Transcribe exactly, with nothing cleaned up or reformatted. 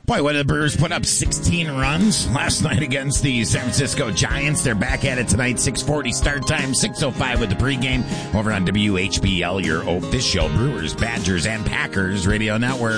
Boy, what did the Brewers put up? sixteen runs last night against the San Francisco Giants. They're back at it tonight, six forty start time, six oh five with the pregame over on W H B L, your official Brewers, Badgers, and Packers radio network.